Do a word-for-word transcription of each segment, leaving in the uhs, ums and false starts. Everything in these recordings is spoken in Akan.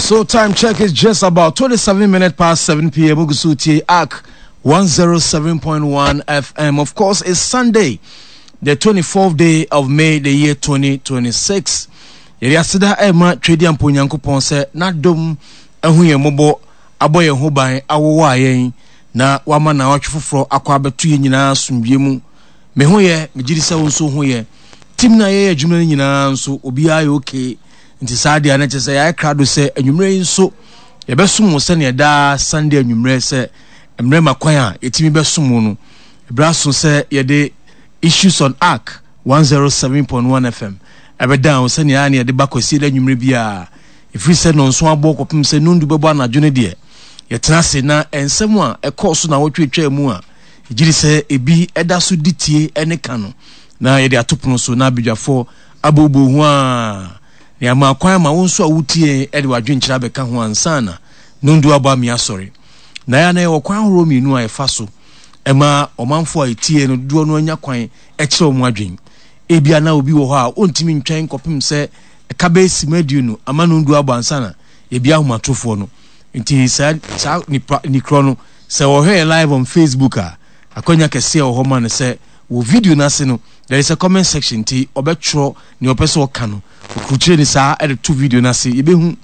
So time check is just about twenty-seven minutes past seven p.m. Ugusuti A C one oh seven point one F M. Of course, it's Sunday, the twenty-fourth day of May, the year twenty twenty-six. Yasida Emma Tradian Punyanko Ponce, not dum, and who ye mobo, aboy and hobai, awa yen, na wama na watch for aqua between yina sumbiemu. Mehoye, Mijisa unso hoye, Timna ye jumani yina so, obiai okay. Nti saadi anache se ya krado se enwumre nso ye besum se ne da Sunday enwumre se emre makwan a yetimi besum no ebraso se ye de issues on A C one oh seven point one F M ebeda se ne ya ne de bakosi da enwumre bia ifri se no nso abo kopim se nundu bebo anadwo ne de ye tena se na ensem a ekoso na wotwetwa mu a ejiri se ebi eda so ditie ene kanu na ye de atopono so na abidwafo abobo hu a ya ma kwan ma wonso a wutie e de wadwenkyira beka ho ansana nundu aba mi asori na ya na e kwan horo mi nu a efa so e ma omanfo a etie no duo no anya kwan e kire omu adwen e bia na obi wo ho a ontimi ntwen kopim se e ka be simadu no ama nundu aba ansana e bia ho matofo no nti sa sa ni krono se wo he live on Facebook a akonya kese o ho man se wo video na se no there is a comment section ti obetro ni opeso kanu okuchire ni saa edit two video na se yebehu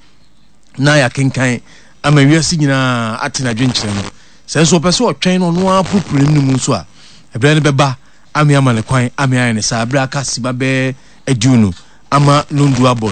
na ya kenkan ama wiase nyina atena dwenkyere no se so opeso otwen no no apopure nnum nso a ebere ne beba ami ama ne kwan ami aye ne saa bra ka siba be adunu ama nundu abon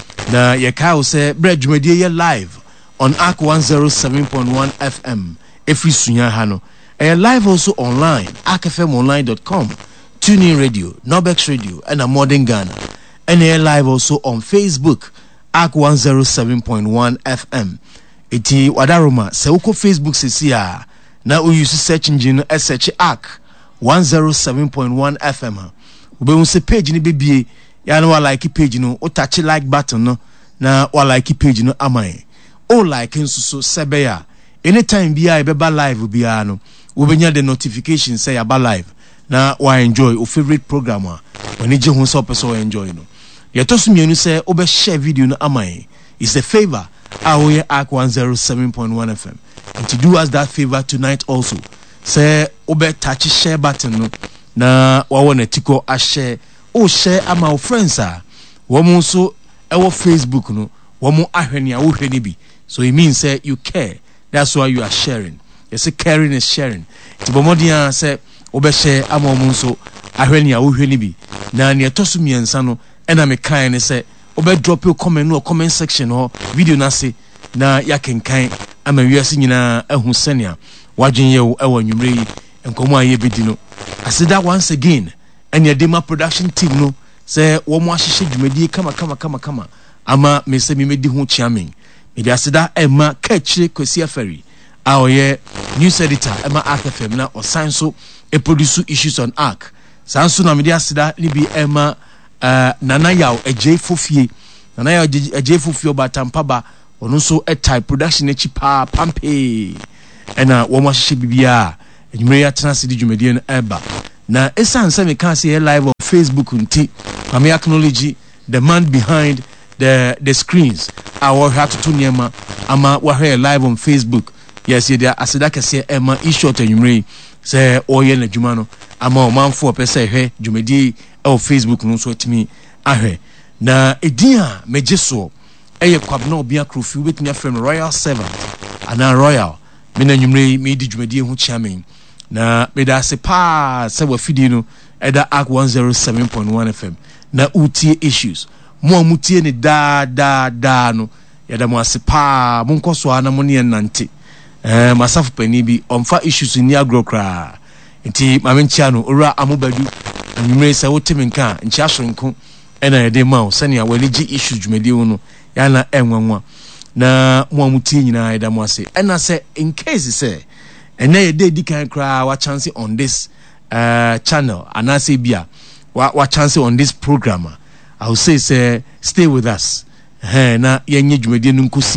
na ye ka o se bra dwumadie ye live on A C one oh seven point one F M every sunya ha no e live also online a c f m online dot com, TuneIn Radio, Nobex Radio, and a Modern Ghana. And here live also on Facebook, A C one oh seven point one F M. Iti wadaroma, se uko Facebook se siya, na u use search engine search A C one oh seven point one F M. Ube unse page ni bibiye, ya na wa like page no, o touch like button no, na wa like page no amaye. O like nsuso sebe ya. Anytime biya ibeba live biya no, ubenya the notification say aba live. Na wa enjoy o favorite program a wani je hu so person enjoy no ye to so mienu say obe share video no amai is a favor our A C one oh seven point one F M, and to do us that favor tonight also say obe touch share button no na wa wona tiko a share o share ama o friends a wo mo so e wo Facebook no wo mo ahwene a wo hwene bi, so it means say you care, that's why you are sharing. You say caring is sharing. Ti bomodian say obeshe ama omunso ahwani a wohwani bi na ne etoso miensa no ena me kan ne se obe drop your comment no comment section ho video na se na yakenkan ama wiase nyina ahu senia wadwen ye wo ewa nwumre yi enkomo aye bedi no asida once again enya dema production team no se wo mo ahihye dwumadi kama kama kama kama ama me se me medi ho chiamen me di asida ema ka chire Kwesi Afari a oye news editor ema A C F M na osan so e produce issues on A C. Sanso na media sida ni bi ema uh, nana yaw eje fofie nana yaw eje fofie obatampaba ono so e type production echi pa pampe ena wo mo hye bibia enwure ya tena sidi dwumadie no eba na esan se me kan se live on Facebook nti kwame acknowledge the man behind the the screens our have to niema ama wa here live on Facebook. Yes, ye there asida kese ema issue to enwure se oye na dwuma no ama o manfo pese hwe dwumadi e o Facebook no so timi ahwe na edin a mejeso eye kwabna obia krofi wetimi afrem Royal Servant ana Royal me na nwumre me di dwumadi hu chairman na me da se pa se wa fidi no eda A C one oh seven point one F M na utie issues mo amutie ne da da da no yeda mo ase pa mo nkoso ana mo ne nante eh masafu pani bi omfa issues ni agrokra nti mamenchia no ora amobadu nwumre se wotemi nka nchi asonko ena yede ma o sane a wani gi issues dwumadi wo no ya na enwanwa na mo amutie nyina yeda mo ase ena se in case se ena yede di kan kra wa chance on this uh channel anase bia wa wa chance on this program I will say say stay with us eh na yenye dwumadi no nkosi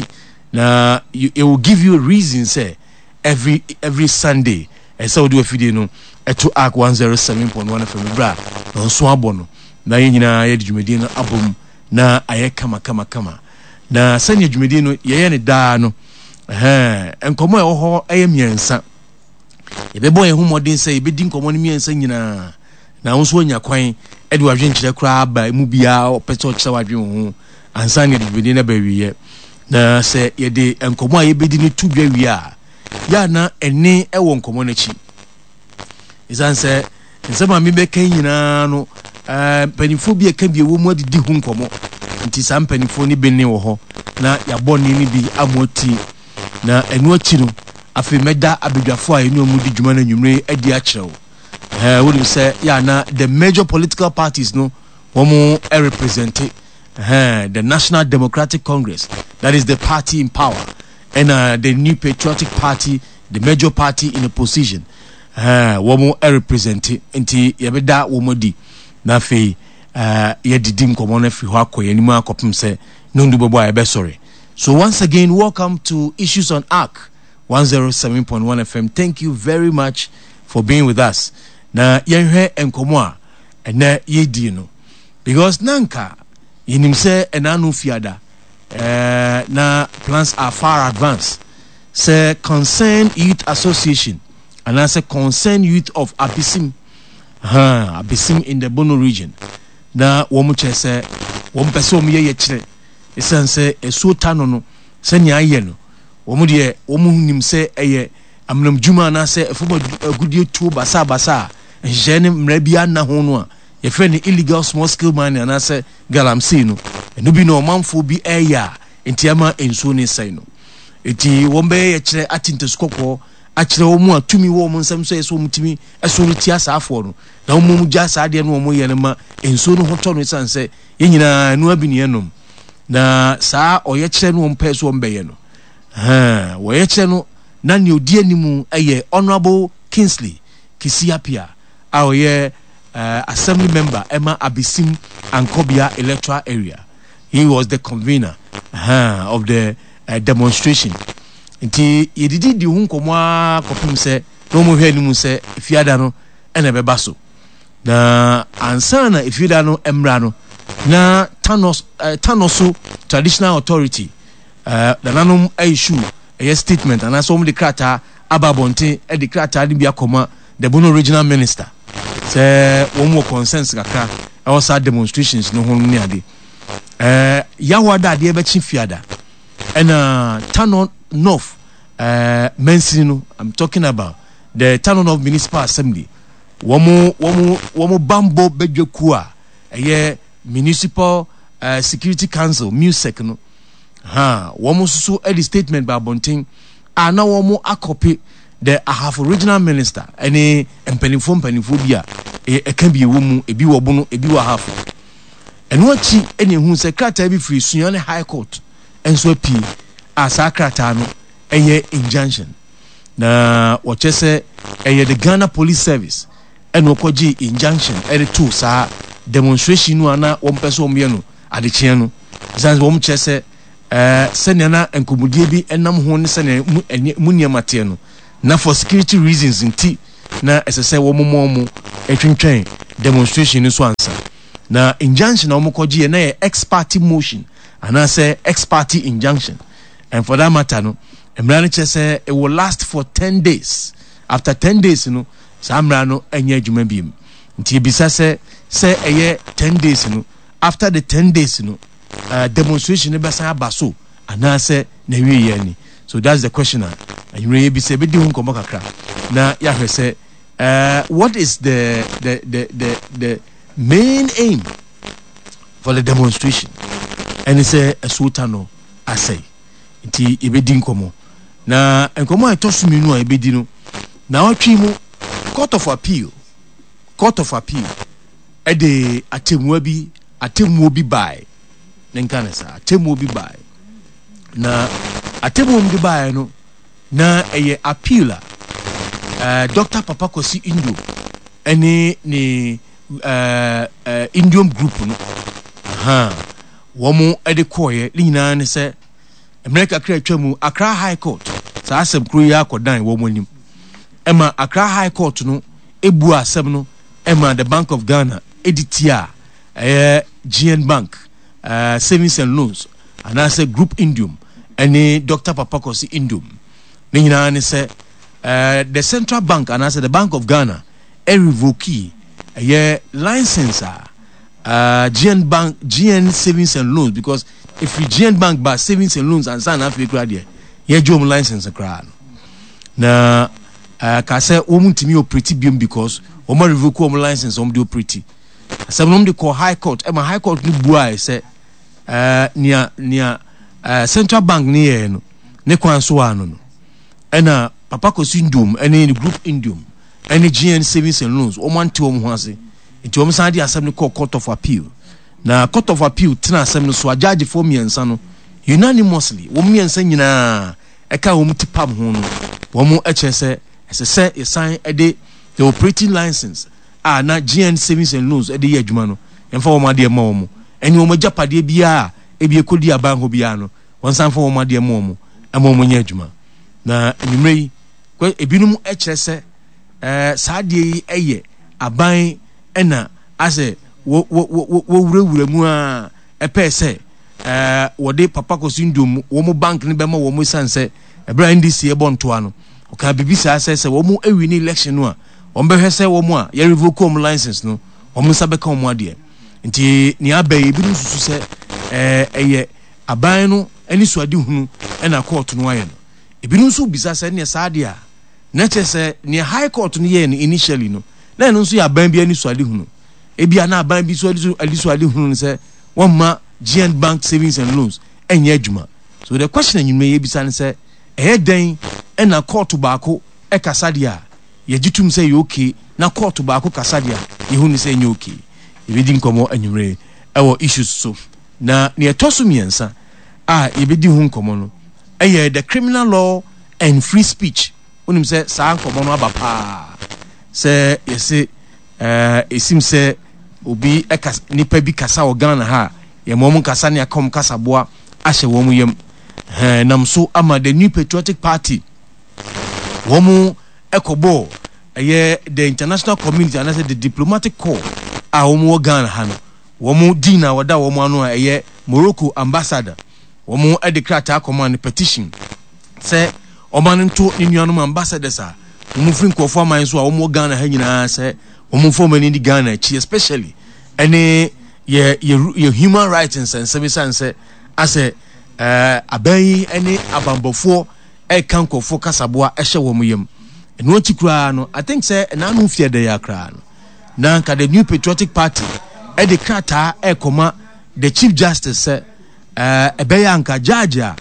na you, it will give you a reason say every every Sunday and so do a video no eto A C one oh seven point one F M bra no so abono na yenyina ye dwumadi no abom na aye kama kama kama na sanya dwumedi no ye ne daa no eh enkomo e ho eye miensa yebebo ye humodin se yebedi nkomo ne miensa nyina na wonso anya kwan e de wadwen kire kra ba mu bia opeto kire wadwen ho ansa ne dwumedi na ba wiye na se yede enkomo a yebedi ne tudwa wi a ya na eni e wo nkomo na chi isan se nsema mi be kan nyina no eh panifo bi e kan bi wo mu adidi hu nkomo nti sam panifo ni benni wo ho na ya bonni ni bi amoti na enu achi no afi meda abedwafo a enu mu di dwuma na nwumre adi a kirewo eh wo say ya na the major political parties no womo e represent eh the National Democratic Congress, that is the party in power, and uh, the New Patriotic Party, the major party in opposition, eh womo e represent nti yebeda womo di na fe eh yedidi nkomo na fi ho akoye ni mu akopem se no ndu bobo a ebe sorry. So once again, welcome to Issues on Arc one oh seven point one F M. Thank you very much for being with us. Na yenhwe enkomo a ena yedi no, because nanka yinim se enanu fiada eh na plans are far advanced. Say Concerned Youth Association and I say Concerned Youth of Abisim, ha Abisim in the Bono region. Na womu che se womu pese womu ye ye chire esan se esuo tano no se nya aye no womu de womu nim se eye amnam djuma na se efuba agudie tuo basa basa njene mra bia na ho no a ye fe ne illegal small scale mining na se galamsey no eno bi no manfo bi eya entiama ensuo ne sai no eti wombe ye kire atinteskoko a kire womu atumi wo mu nsam so eso mutimi eso ruti asafo no na womu gya saade no womu ye ne ma ensuo no hoto no esan se ye nyina enu abi ne enom na saa oye kire no mpe so mbeye no ha wo ye kire no na ne odi animu eye Honorable Kingsley Kisiapia a oye uh, assembly member Emma Abisim Ankobia electoral area. He was the convener uh, of the uh, demonstration. Nti yedidi di hu nkomwa kopim se no mo hwe animu se fiada no ene beba so na ansana ifiada no emra no na Tanos uh, Tanoso Traditional Authority uh, the nanum issue a statement and as some the krata ababonte e the krata di bia koma the Bono regional minister say one more consensus kakra e was demonstrations no hon ni ade eh yawada de be chi fiada and uh, Tanon North uh, Mensino, I'm talking about the Tanon North Municipal Assembly womo womo womo bambo bedwekua eye Municipal uh, Security Council music no ha womo susu edit statement by Bonting ana womo akopi the half original minister any empenifo empenifo bia e kan bi womu ebi wo bono ebi wa half eno achi ene hu secretary bi free sunyane high court enso api asakrata no eye injunction na wochese eye the Ghana Police Service eno koji injunction ere to sa demonstration no ana wo mpese wo mye no adechie no zanz wo mchese eh sene na enkomudie bi enam ho ne sene mu niamate no na for security reasons nti na esese wo momo mu etwentwen demonstration so ansa na injunction na wo koji na ex parte motion ana say ex parte injunction, and for that matter no emrani chese it will last for ten days. After ten days no samra no enye adwuma biem nti bisa se say eye ten days no after the ten days no uh, demonstration be san abaso ana say na wi ye ni. So that's the question. And you really be say be di hu nkomo kakra na ya hwe say uh what is the the the the the main aim for the demonstration? And it's a sultano I say nti ebedi nkomo na nkomo etosu minu a ebedi no na otwi mu court of appeal court of appeal e de atemu bi atemu bi bai nka sa atemu bi bai na atemu bi bai no na eye appealer uh, Doctor Papa Kosi Indo any ni uh, uh, Indian group no ha womo ede koye lina ne se America kra twemu Accra High Court sa asem kru ya akodan womo nim ema Accra High Court no ebu asem no ema the Bank of Ghana editia eh G N Bank uh, savings and loans and I say Group Indium any Doctor Papakosi Indium ne nyina ne say uh, the Central Bank and I say the Bank of Ghana e revoke a uh, license uh, G N Bank G N Savings and Loans, because if you G N Bank by savings and loans and sign up for there ye jom license kra na uh, ka say wo mutimi operate biom because wo ma revoke wo license wo de operate asem no de call high court e ma high court ni bua e say uh, nia nia uh, Central Bank ni ye no ne kwan so anu no ena Papakosi Indium ene Group Indium ene G N Savings and Loans wo mante wo ho ase nti wo san de asem ne call Court of Appeal na Court of Appeal tena asem no so judge for miensa no unanimously wo miensa nyina e ka wo mtipam ho no wo mo e chese ese se e sign e de the operating license ah na G N Savings and Loans e de ye adwuma no emfa wo ma de ma wo mo eni wo ma japade bia e bi ekodi aban ho bia no won san fa wo ma de ma wo mo e ma wo nya adwuma na enumrei kwa ebinum e chese eh saade eye aban ena ase wo wo wo wurawura mu a epe se eh wo de Papakosi Indium wo mo bank ne be ma wo mo sanse ebra N D C e bonto ano o ka bibisa ase se wo mo ewi ni election no a wo be hwese wo mo a ye revoke wo license no wo mo sabe ka wo mo ade nti ni abai bi nsusu se eh eye aban no ani suade hunu e na court no aye no ebi nsu bisa se ne saade a na chese ne high court no ye initially no na no nso ya aban bi ani suade hunu ebia na aban bi so ali suade hunu se wo ma G N Bank Savings and Loans enye adwuma. So the question you may be saying say eh den e na court baako e kasadia ye gitum say you okay na court baako kasadia ye hu ni say you okay e be di nkomo anwure e wo issues so na ne etoso miensa a ye be di hu nkomo no eh the criminal law and free speech unim say sa nkomo no aba pa say ye say eh esim say obi e kas nipa bi kasa o Ghana ha ye mom kasa ne akom kasa boa ahye wo mu yam eh nam so ama the New Patriotic Party wo mu ekobo eh the international community and the diplomatic corps a wo mu Ghana ha no wo mu dina wada wo mu anu eh Morocco ambassador wo mu e declare command petition say o man nto ni nuanum ambassadors a wo mu free nkofo aman so a wo mu Ghana ha nyina say wo mu form ni Ghana chi especially any ye ye human rights and service and say as a uh abai any abambofo e kan kofo kasaboa e hye wo muyem eno tikura no I think say na no fie de yakra no na nka the New Patriotic Party e de krata e koma the Chief Justice say uh ebeya nka judge a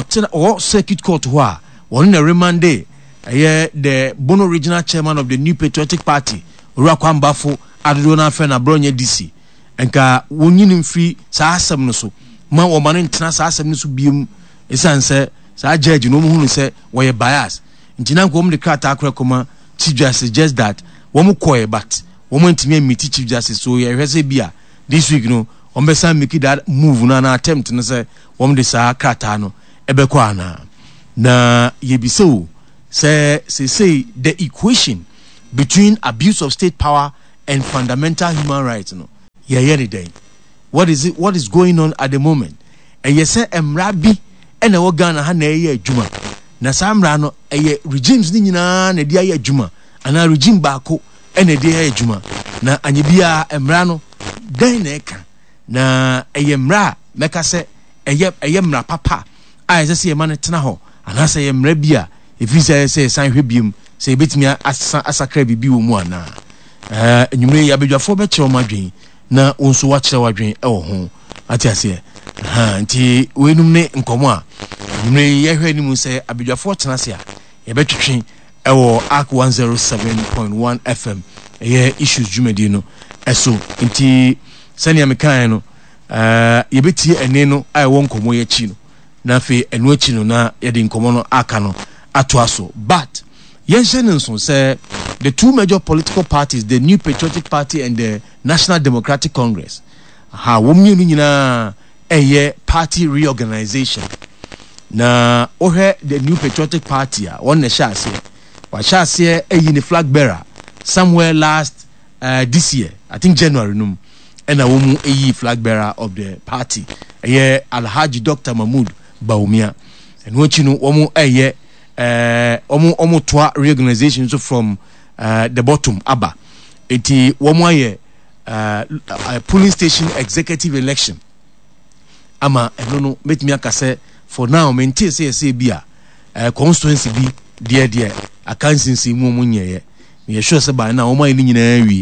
wo circuit court ho a won na remand day eh the Bono regional chairman of the New Patriotic Party Urakwambafo adodo na fe na bronye D C enka wonyini mfiri saa asem no so ma wo mane ntena saa asem no so biem esan se saa judge no mu hunu se wo ye bias ntina nko mo de krata akra koma Chief Justice just that wo mo koye but wo mo ntimi meet Chief Justice so ye hwese bia this week no wo be san make that move na na attempt no se wo mo de saa krata no ebekọ ana na ye biso se se say the equation between abuse of state power and fundamental human rights no yeah yeah day what is it what is going on at the moment and you say emra bi e na wo Ghana ha na ye adwuma na samra no e regimes ni nyina na dia ye adwuma ana regime baako e na dia ye adwuma na anye bia emra no dan na eka na e emra meka se e ye e emra papa a ye se ye man tena ho ana se ye emra bia if you say say san hwebiem say betimi asakra bibi wo mu ana eh enyumre ya bedwafo be kire o madwen na onso wa kire wadwen e wo ho ati ase ha nti wenum ne nkomo a enyumre ye hwe ni mu say abedwafo tena se a ye betwetwen e wo Arc one oh seven point one F M ye issues jumedi no eso nti sani amekan no eh ye betie ene no ai wo nkomo ye chi no na fe enu achi no na ye de nkomo no aka no ato aso but Yensen say the two major political parties, the New Patriotic Party and the National Democratic Congress, ha womi nyina eye party reorganization. Na ohe the New Patriotic Party a one na sha ase. Wa sha ase eyi ni flag bearer somewhere last uh, this year, I think January num. And a woman eyi flag bearer of the party. ɛyɛ Alhaji Doctor Mahmood Bawumia and wɔchi no wɔn ɛyɛ ɛɛ wɔn wɔn toa reorganization so from uh, the bottom aba eti wɔn ayɛ uh, polling station executive election ama ɛno no metumi aka sɛ for now maintain say say bi a uh, constituency bi deɛ deɛ akansinsi mu mu nyɛyɛ yɛ sure sɛ ba na wɔn ayɛ ne nyinaa wie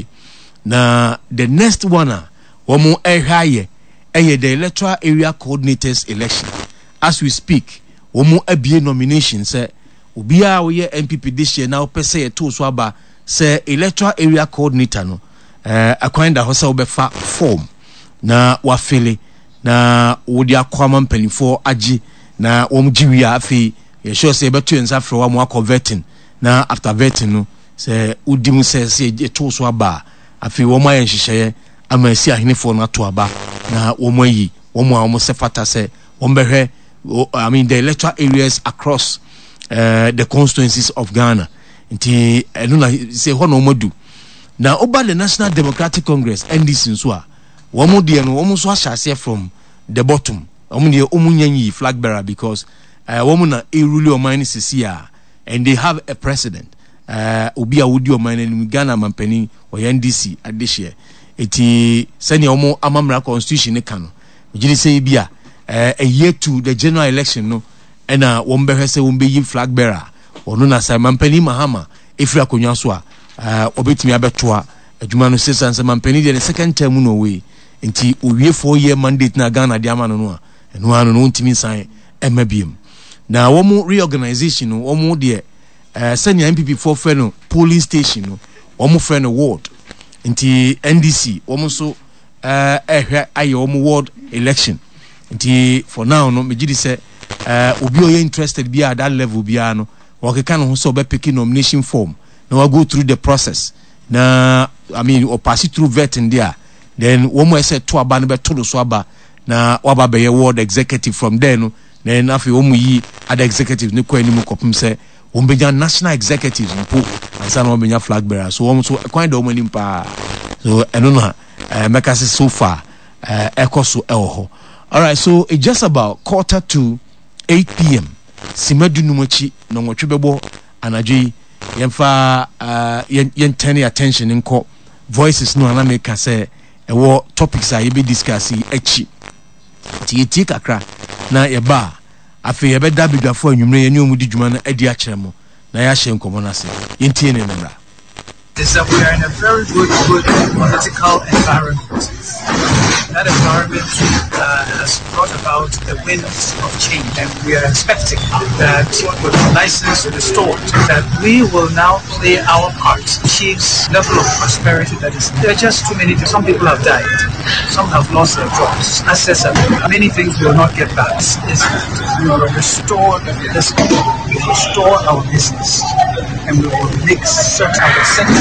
na the next one a wɔn ɛhwɛ ayɛ ɛyɛ the electoral area coordinators election as we speak wɔn abie nomination sɛ obiara wɔyɛ N P P this year na wɔpɛ sɛ yɛto so aba sɛ electoral area coordinator no ɛɛ akwan da hɔ sɛ wɔbɛfa form na wafele na wodi akwama mpanimfoɔ agye na wɔn gye wie afei yɛ sure sɛ yɛbɛto nsa frɛ wɔn akɔ vetting na after vetting no sɛ wodi mu sɛ sɛ yɛto so aba afei wɔn ayɛ nhyehyɛeɛ ama esi ahenefoɔ no ato aba na wɔn ayi wɔn a wɔn sɛ fata sɛ wɔn bɛhwɛ I mean the electoral areas across uh, the constituencies of Ghana nti ɛno na sɛ hɔ na wɔn adu na oba the National Democratic Congress N D C nso a wɔn deɛ no wɔn nso ahyɛ aseɛ from the bottom wɔn deɛ wɔn nyanyi flag bearer because uh, wɔn na eruli ɔman ne sisi a and they have a president uh, obi a wodi ɔman ne Ghana mampanin ɔyɛ N D C adehyɛ eti sɛnea wɔn amamra constitution ne ka no gyiri sɛ bi a uh, a year to the general election no ɛna wɔn bɛhwɛ sɛ wɔn bɛyi flag bearer ɔno na sɛ mampanin Mahama efiri akonnwa so a ɔbɛtumi abɛtoa adwuma no sesa sɛ mampanin deɛ ne second term no wei nti owie four year mandate na Ghana de ama no no a ɛno ano no ntimi nsan ɛma biem na wɔn reorganization no wɔn deɛ sɛnea N P P foɔ fɛ no polling station no wɔn fɛ no ward nti N D C wɔn nso ɛhwɛ ayɛ wɔn ward election nti for now no megye di sɛ obi oyɛ interested bi at that level biara no wɔkeka no ho sɛ ɔbɛpick nomination form na we go through the process na I mean or pass it through vetting there then one more say to aba no beto do so aba na waba be ward executive from there no then afi wo mu yi other executive ne kwa animu kopim say wo beja national executives mpo ansa na wo benya flag bearer so wo so kwan da wo mani mpa so eno no uh, make us so far uh, ekoso eho all right so it's just about quarter to eight p m simadu numachi no nwotwe bebo anadwi yemfa uh, yen turn attention nko voices no na make say ewo topics a yebe discuss echi ti eti kakra na yeba afi yebe da bidwafo anwumre ye ne omudi dwuma na adi a kyeremo na ya hye nkomo na se yentie ne nra is that we are in a very good, good political environment. That environment uh, has brought about the winds of change, and we are expecting that with license restored, that we will now play our part, achieve level of prosperity that is. There are just too many. Some people have died, some have lost their jobs, assets, many things we will not get back. Is we will restore this, we will restore our business, and we will make certain our sector.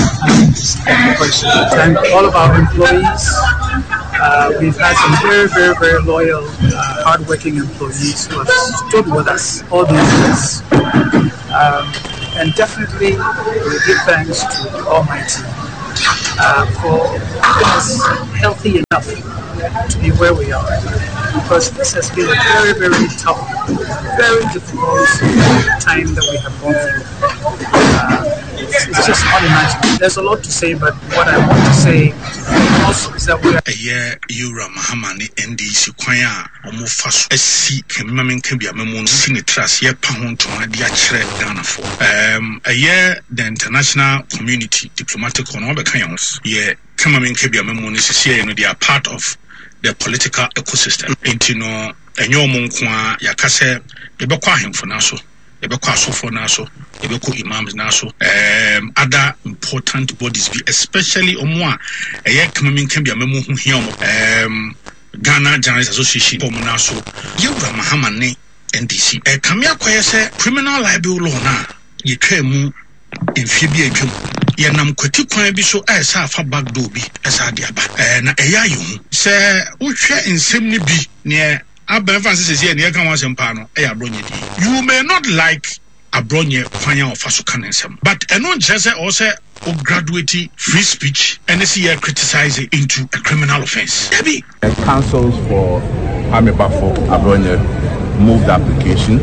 Thank all of our employees. Uh, we've had some very, very, very loyal, uh, hardworking employees who have stood with us all these years. Um, and definitely, we give thanks to the Almighty uh, for keeping us healthy enough to be where we are. Because this has been a very, very tough, very difficult time that we have gone through. Uh, It's, it's just unimaginable. There's a lot to say, but what I want to say also is that we are. Yeah, Yura Mahamani N D C Kwaya, Omofaso, S C, Kemamin Kibia Memon, Sinitras, Ye Pahon to Madia Chere Ghana for. Um, a year, the international community, diplomatic on Obekayans, yeah, Kemamin Kibia Memon is here, and they are part of the political ecosystem. Ain't you know, and your Monkwa, Yakase, Ebekwa him for Naso. Ebeko asofo na so ebeko imams na so um other important bodies be especially omo a eye kamamin kan bia memu hu hia omo um Ghana Journalists Association omo na so Yewura Mahama ne N D C e kamia kwaye se criminal libel law na ye twa mu enfie bi atwam ye nam kwati kwan bi so e sa afa backdoor bi e sa de aba eh na eya ye hu se wohwe nsem ni bi ne Abba Francis here near Kawasan Pano, a Abronye. You may not like Abronye, Fanya or Fasukanesem, but a non jazz also or graduate free speech and this year criticize it into a criminal offense. Councils for Amebafo Abronye moved the application,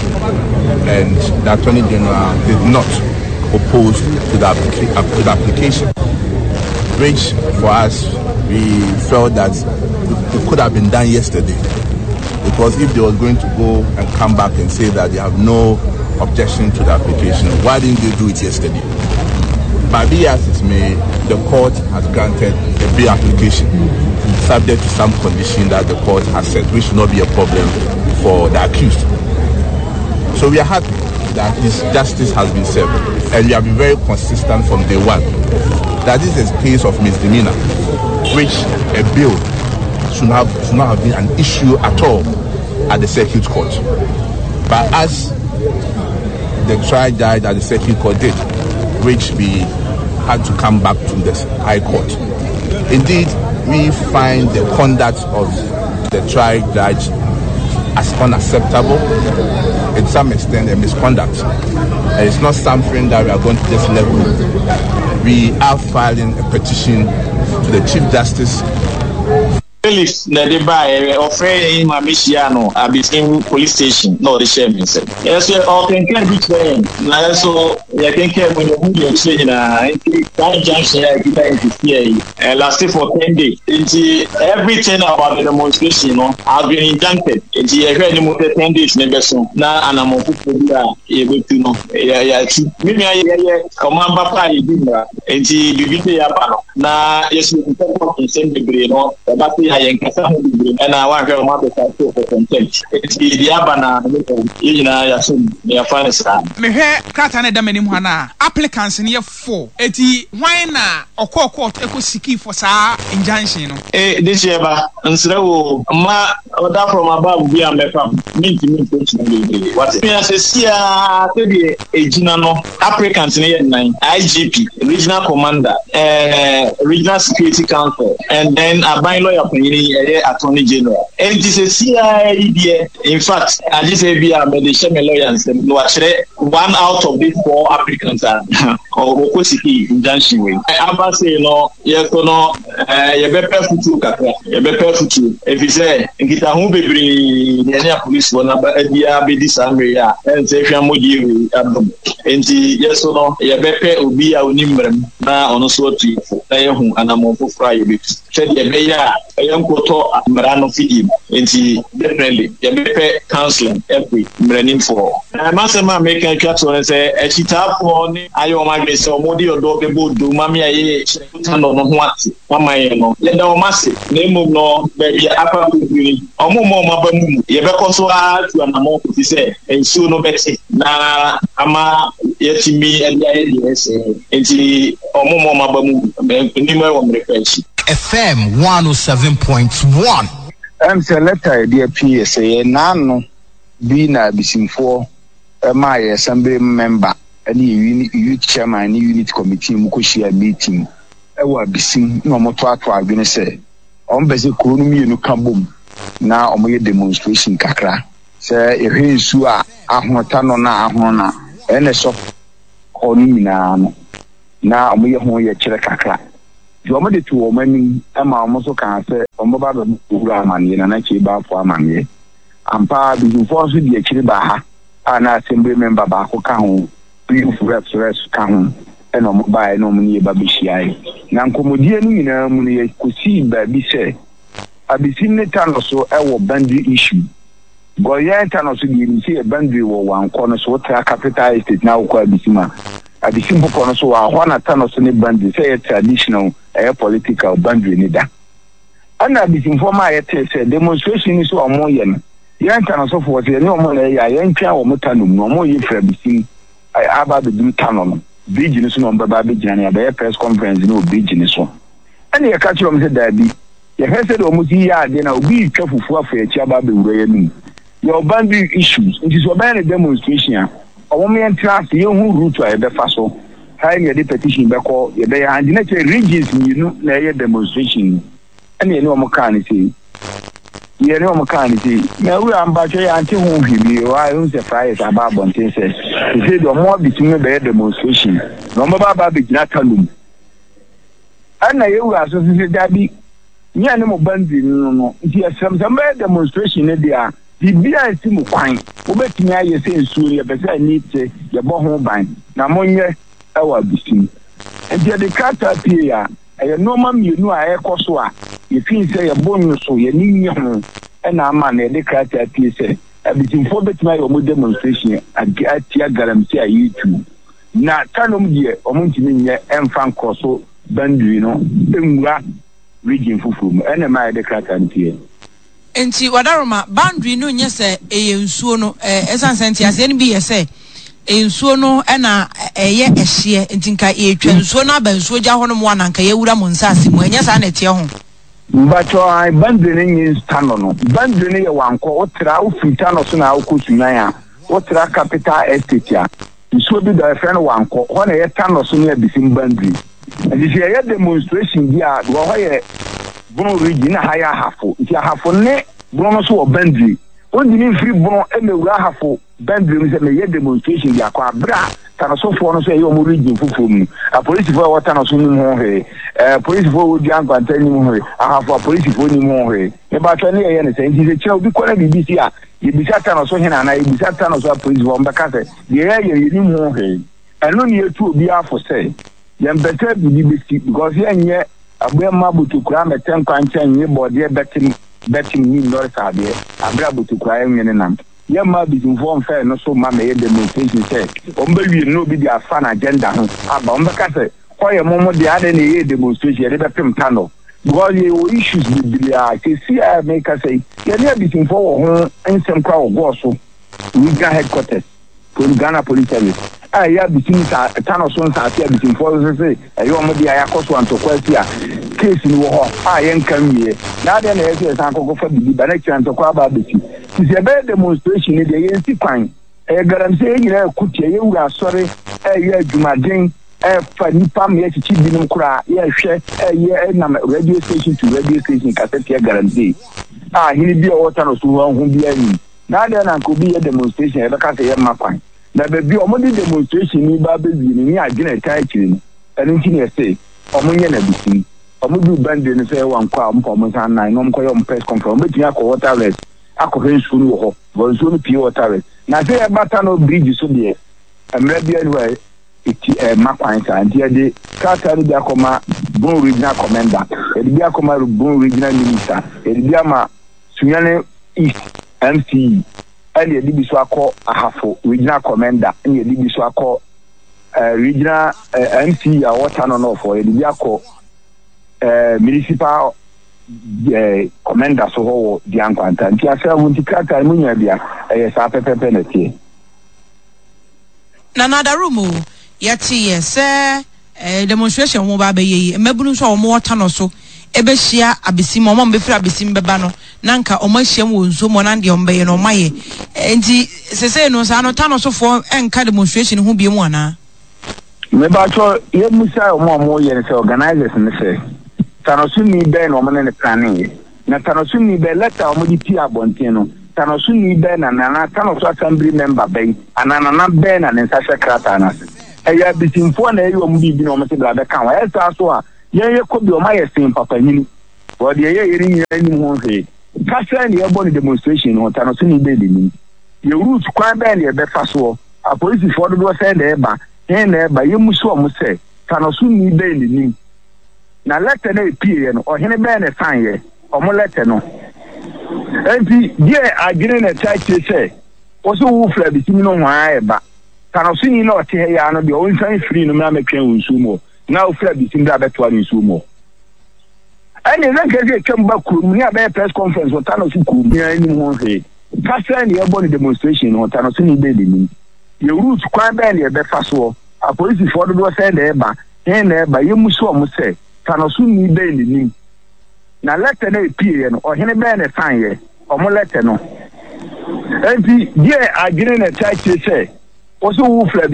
and the Attorney General did not oppose to the, applica- to the application, which for us, we felt that it could have been done yesterday. Because if they were going to go and come back and say that they have no objection to the application, why didn't they do it yesterday? But be as it may, the court has granted a bail application subject to some condition that the court has set, which should not be a problem for the accused. So we are happy that this justice has been served, and we have been very consistent from day one that this is a case of misdemeanor, which a bail should have should not have been an issue at all at the circuit court. But as the trial judge at the circuit court did, which we had to come back to the high court. Indeed, we find the conduct of the trial judge as unacceptable, in some extent a misconduct. And it's not something that we are going to just level. We are filing a petition to the Chief Justice. Police na de buy offer in my Michiano Abisin police station no the shame himself. Yes, all can can be trained. Na so you can care when you move your train na that junction I get into here and lasted for ten days. Everything about the demonstration, you know, has been injuncted. It's here any more ten days never so. Na and I'm able to know. Yeah, yeah. Maybe I yeah command papa you do that. It's you be there na yes we can send the brain no but and I want to have a for content. It's the Abana, you know, your finest. Me hear Katana Damanimuana, applicants in year four, eighty, why na, or call court echo siki for sa injunction. Eh, this year, and so, ma, that from above, we are my fam, meet me, what me as a Sia, a Ginano, applicants in year nine, I G P, regional commander, uh, regional security council, and then a by lawyer. Attorney General. And this is C I A D. In fact, I just say we are mediation lawyers. No, actually, one out of these four applicants are or Okosiki injunction way. I am saying no, yes or no, you better futu kakra, you better futu. If you say, kita hu bebre, the police one, but dia be this area, and say if you are modi abdom. And yes or no, you better ubi a unimbrem na ono so tu. Na yehu anamofo fra yebi. Said ye be ya Koto Marano Fidi, and he definitely the counseling every running for. I must make a cut and say, a cheetah for I owe my grace or Modi or Dobe do Mammy, I don't know what, Mamma, let our massive name of no, baby, upper or more Mabamu, Yabako so hard to an amount to say, and soon no better. Na Ama yet me and the ideas, and he or more Mabamu, Nima on the F M one oh seven point one. I'm say letter dear P S A nano be na bisimfo my assembly member any youth chairman any unit committee mukoshia meeting e wa bisim no moto ato adwene say on bese kuro no mi no kabom na omoye demonstration kakra say e hwensu a ahota no na ahona ene so onu mina no na omoye ho ye kire kakra Joma de two women, Emma almost can say, Omba Uraman, and I keep out for a man. And pa be forced with the Chiribaha, an assembly member Bako Kahu, beautiful reps, rest Kahu, and on mobile nominee Babishai. Nancomodian, you know, Muni could see baby say, I be seen the town or so, I will boundary issue. Goya town also didn't see a boundary war one corner, so what capital estate now quite Bissima. At the simple corner, so I want a ton of sunny boundary, say a traditional. A political boundary neither. And I be informed I said demonstration is so more yen. Yan can so forth, no more a yanka or mutanum, no more you for be I about the do tunnel. Business on Baby Jania, by a press conference, no business one. And you catch on the daddy. You have said almost yeah, then I'll be careful for a chababi. Your boundary issues, it is a bad demonstration. A woman and trust you who root to a befaso. High the petition back or they are regions, you know, their demonstration. And you know, Macanity. You know, Macanity. Now we are about to until whom he I own the fires about one says. He said, or more between the demonstration. No more about the Natalum. And I will associate that be me and mo bandi no no nti asem some demonstration ne dia bibia enti mo kwan obetimi aye se nsuo ye bese ni te ye bo ho ban na monye ewa bisim enti de kata pie ya e normal mienu a ekoso a ye fin se ye bonyo so ye ni nye ho e na ama na de kata pie se abitimfo betimi aye mo demonstration atia garamsi a YouTube na tanom die omuntimi nye emfa nkoso bandui no enwura region fufu ene ma de kata ntie enti wadaroma boundary no nye se eye nsuo no eh esansenti ase ni bi ye se eye nsuo no ena eye ehye enti nka ye twa nsuo na ba nsuo gya ho no mo ananka ye wura mo nsase mo enye sa na tie ho mbacho ai boundary ni stano no boundary ni ye wanko otra ofita no so na okosunyan a otra capital estate a nsuo bi da fe no wanko ho na ye tano so na bisim boundary enti se ye demonstration bi a do ho ye Bono region na haya hafo nti hafo ne bono so boundary ondi ni free bono e mewura hafo boundary mi se me ye demonstration ya kwa bra tana so fo no so e yo mo region fufu mu a police fo wata na so mu ho he eh police fo odi ankwanta ni mu ho a hafo police fo ni mu ho he e ba twa ne ye ne se nti se kira obi kwara bi bisi a ye bisa tana so hina na ye bisa tana so police fo mbaka se ye ye ye ni mu ho he eno ni etu obi afo se ye mbeta bi bisi because ye nye abwe mabutu kura meten kwanche nyi bode betim betim ni ndore sabe abra butu kura enwene nam ye ma bizimfo mfa no so ma me demonstration say omba wi no bi dia fan agenda ho aba omba ka say koye momo de ade ne ye demonstration de betim tano because ye o issues bi bia ke si a make say ye ne bizimfo wo ho ensem kwa wo go so we ga headquarters for Ghana Police Service ah ya bitin sa tano so nsa atia bitin fo so say ayo mo dia yakoso antokwasi a case ni wo ho ah yen kan wie na de na yesi san kokko fa bibi ba na kiran to kwa ba beti ti se be demonstration ni de yen si kwan e garam se nyina akutie ye wura sori e ye adwumaden e fa nipa me chi binum kura ye hwe e ye na radio station to radio station cassette ye garam se ah hini bi o tano so ho hu bi ani na de na ko bi ye demonstration e be ka se ye makwan na bebi omodi demonstration ni ba bebi ni agina tai kiri ni eni nti ne say omonye na bisim omodi bande ni say wan kwa mpo mo san nine no mko yo press conference ometi akọ water rest akọ hensu ni wo ho bo nsu ni pure water rest na say e bata no bridge so de emre bi anyway iti e makwan sa nti e de kata ni bi akoma bon regional commander e bi akoma bon regional minister e bi ama sunyane east M C and the Dibiso Ako Ahafo, regional commander, and the Dibiso Ako regional M C, or what I don't know for the Biako municipal commander, so the Anquanta. And Tiasa Wuntikata Munabia, a Sapa penalty. Nanada Rumu, Yati, yes, sir, demonstration Mobabe, Mebunus or more Tanoso. Ebeshia abisimo mo mbefra abisimbe bano nanka omahyiam wo nso mo nan de ombe no maye enti sese no sa no tano so fo enka demonstration hu bi mu ana me ba to ye musa o mo mo ye se organizers ne se tano so ni be no mo ne planning na tano so ni be letter o mo di pi abonten no tano so ni be na na tano so assembly member be anana na be na ne sa secretary na se e ya bisimfo na e yo mo bi bi no mo se bla be kan wa e sa so a ye ye ko bi o ma ye sin papa nyini o de ye ye ri nyani ho he kasa ni e bo ni demonstration no ta no so ni be de ni ye route kwan be ni e be fa so a police for do say na e ba he na e ba ye muso o mo say ta no so ni be ni na letter na e pie no o hene be na san ye o mo letter no enti die agire na ta che say o so wu fra bi timi no ho a e ba ta no so ni na o te he ya no de o nsan free no na metwen wonsu mo now feel bisim da beto ani sumo ani na keze kemba kuru ni abe press conference o tano su kuru ni ani mo he kasa ni ebo ni demonstration o tano su ni be ni ye route kwan be ni e be fa so a police for do say na e ba he na e ba ye muso o mo say tano su ni be ni na letter na e pie no o hene be na san ye o mo letter no enti die agire na chai che say o so wu fla